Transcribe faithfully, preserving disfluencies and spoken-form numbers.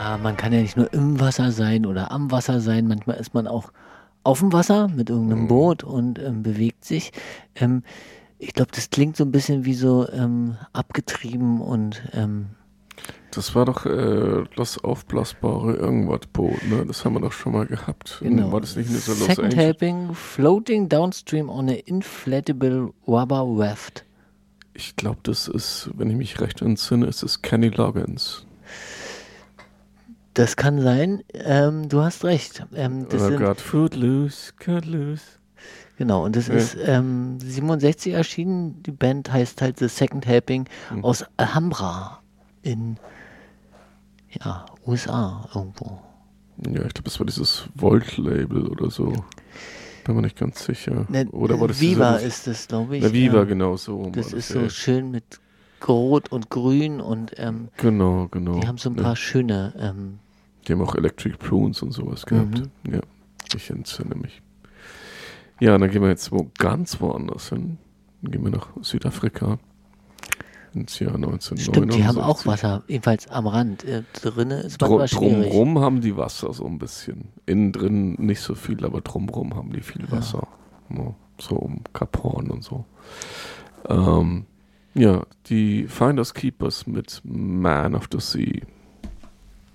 Ja, man kann ja nicht nur im Wasser sein oder am Wasser sein. Manchmal ist man auch auf dem Wasser mit irgendeinem Mhm. Boot und ähm, bewegt sich. Ähm, ich glaube, das klingt so ein bisschen wie so ähm, abgetrieben und ähm, Das war doch äh, das aufblasbare Irgendwas-Boot, ne? Das haben wir doch schon mal gehabt. genau. War das nicht in so Los Second Angeles? helping, floating downstream on a inflatable rubber raft. Ich glaube, das ist, wenn ich mich recht entsinne, ist es Kenny Loggins. Das kann sein. Ähm, du hast recht. Ähm, das Oder sind Got Footloose, Got Loose. genau, und das Ja. ist ähm, siebenundsechzig erschienen. Die Band heißt halt The Second Helping Hm. aus Alhambra in ja, U S A irgendwo. Ja, ich glaube, das war dieses Volt-Label oder so. Bin mir nicht ganz sicher. Ne, Oder war das Viva diese, ist es, glaube ich. Na, Viva, ähm, genau so. rum Das war ist ja. so schön mit Rot und Grün und ähm, Genau, genau. die haben so ein Ja. paar schöne. Ähm, Die haben auch Electric Prunes und sowas gehabt. Mhm. Ja, ich entsinne mich. Ja, dann gehen wir jetzt wo ganz woanders hin. Dann gehen wir nach Südafrika. Ins Jahr neunzehnhundertneunundsechzig. Stimmt, die haben auch Wasser, jedenfalls am Rand. Äh, drinnen ist manchmal Dr schwierig. drumrum haben die Wasser so ein bisschen. Innen drin nicht so viel, aber drumrum haben die viel Wasser. Ja, so um Kap Horn und so. Ähm, ja, die Finders Keepers mit Man of the Sea.